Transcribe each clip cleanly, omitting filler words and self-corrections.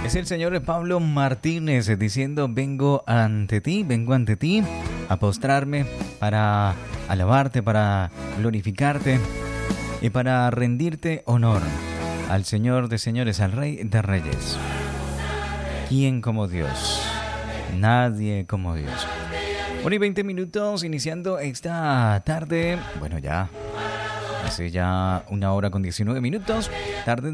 Es el señor Pablo Martínez diciendo: vengo ante ti a postrarme para alabarte, para glorificarte y para rendirte honor al Señor de señores, al Rey de reyes. ¿Quién como Dios? Nadie como Dios. 1:20 minutos iniciando esta tarde. Bueno, ya hace ya 1:19 minutos. Tarde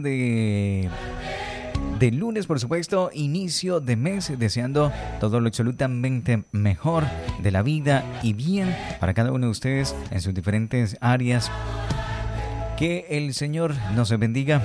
de lunes, por supuesto, inicio de mes, deseando todo lo absolutamente mejor de la vida y bien para cada uno de ustedes en sus diferentes áreas. Que el Señor nos bendiga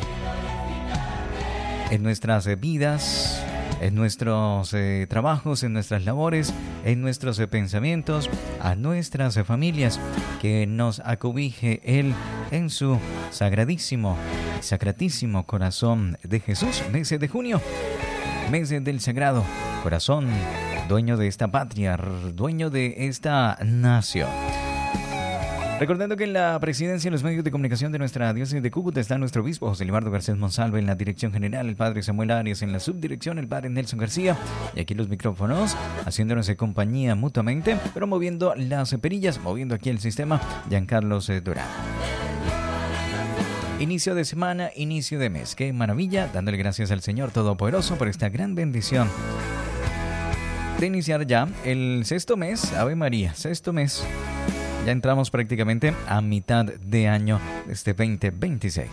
en nuestras vidas, en nuestros trabajos, en nuestras labores, en nuestros pensamientos, a nuestras familias, que nos acobije Él en su sacratísimo corazón de Jesús. Mes de junio, mes del Sagrado Corazón, dueño de esta patria, dueño de esta nación. Recordando que en la presidencia y los medios de comunicación de nuestra diócesis de Cúcuta está nuestro obispo José Libardo Garcés Monsalve, en la dirección general el padre Samuel Arias, en la subdirección el padre Nelson García, y aquí los micrófonos haciéndonos compañía mutuamente, pero moviendo las perillas, moviendo aquí el sistema, Giancarlos Durán. Inicio de semana, inicio de mes, qué maravilla, dándole gracias al Señor Todopoderoso por esta gran bendición de iniciar ya el sexto mes. Ave María, sexto mes. Ya entramos prácticamente a mitad de año de este 2026.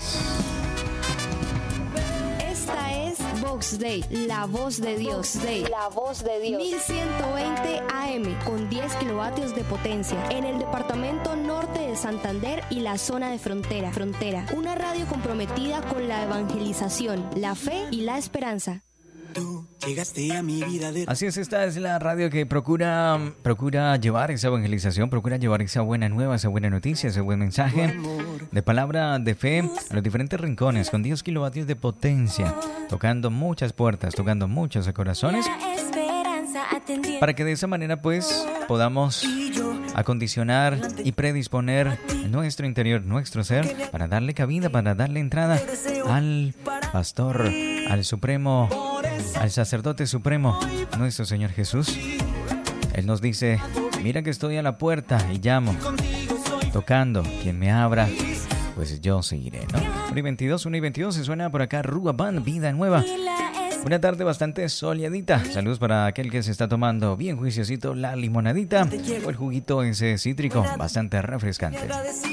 Esta es Vox Day, la voz de Dios. La voz de Dios. 1120 AM con 10 kilovatios de potencia en el departamento norte de Santander y la zona de frontera. Una radio comprometida con la evangelización, la fe y la esperanza. Tú llegaste a mi vida de... Así es, esta es la radio que procura llevar esa evangelización, procura llevar esa buena nueva, esa buena noticia, ese buen mensaje de palabra de fe a los diferentes rincones, con 10 kilovatios de potencia, tocando muchas puertas, tocando muchos corazones, para que de esa manera pues podamos acondicionar y predisponer nuestro interior, nuestro ser, para darle cabida, para darle entrada al pastor, al supremo, al sacerdote supremo, nuestro Señor Jesús. Él nos dice: mira que estoy a la puerta y llamo, tocando, quien me abra, pues yo seguiré, ¿no? 1:22, se suena por acá Rúa Band, Vida Nueva. Una tarde bastante soleadita. Saludos para aquel que se está tomando bien juiciosito la limonadita o el juguito ese cítrico, bastante refrescante.